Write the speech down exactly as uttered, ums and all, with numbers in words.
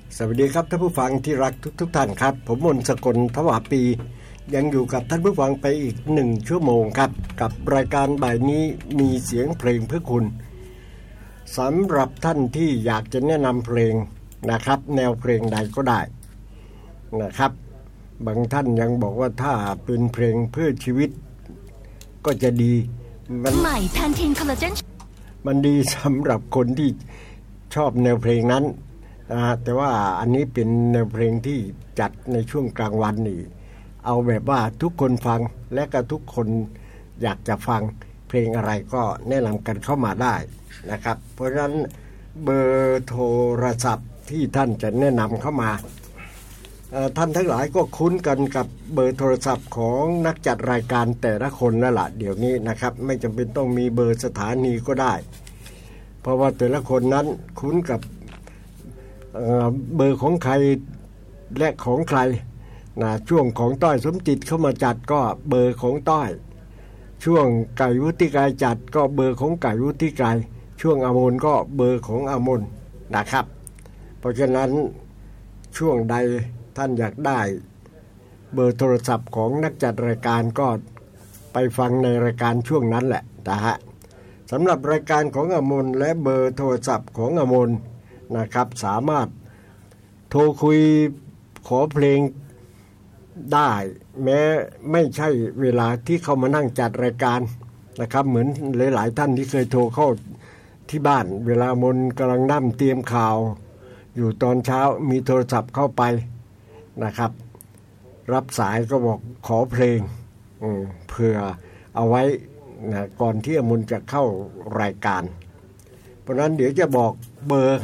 สวัสดีครับท่านผู้ฟังที่รักทุกทุกท่านครับผมมนต์สกลทวาปียังอยู่กับท่านผู้ฟังไปอีกหนึ่งชั่วโมงครับกับรายการบ่ายนี้มีเสียงเพลงเพื่อคุณสำหรับท่านที่อยากจะแนะนำเพลงนะครับแนวเพลงใดก็ได้นะครับบางท่านยังบอกว่าถ้าเป็นเพลงเพื่อชีวิตก็จะดีมันใหม่แพนทีนคอลลาเจนมันดีสำหรับคนที่ชอบแนวเพลงนั้นนะแต่ว่าอันนี้เป็นแนวเพลงที่จัดในช่วงกลางวันนี่เอาแบบว่าทุกคนฟังและก็ทุกคนอยากจะฟังเพลงอะไรก็แนะนำกันเข้ามาได้นะครับเพราะฉะนั้นเบอร์โทรศัพท์ที่ท่านจะแนะนำเข้ามาท่านทั้งหลายก็คุ้นกันกับเบอร์โทรศัพท์ของนักจัดรายการแต่ละคนนั่นแหละเดี๋ยวนี้นะครับไม่จำเป็นต้องมีเบอร์สถานีก็ได้เพราะว่าแต่ละคนนั้นคุ้นกับเอ่อเบอร์ของใครและของใครนะช่วงของต้อยสมจิตเข้ามาจัดก็เบอร์ของต้อยช่วงไก่วุฒิไกรจัดก็เบอร์ของไก่วุฒิไกรช่วงอมนก็เบอร์ของอมนนะครับเพราะฉะนั้นช่วงใดท่านอยากได้เบอร์โทรศัพท์ของนักจัดรายการก็ไปฟังในรายการช่วงนั้นแหละนะฮะสำหรับรายการของอมนและเบอร์โทรศัพท์ของอมนนะครับสามารถโทรคุยขอเพลงได้แม้ไม่ใช่เวลาที่เขามานั่งจัดรายการนะครับเหมือนหลายๆท่านที่เคยโทรเข้าที่บ้านเวลามนกำลังนั่งเตรียมข่าวอยู่ตอนเช้ามีโทรศัพท์เข้าไปนะครับรับสายก็บอกขอเพลงเพื่อเอาไว้นะก่อนที่อมนจะเข้ารายการเพราะนั้นเดี๋ยวจะบอกเบอร์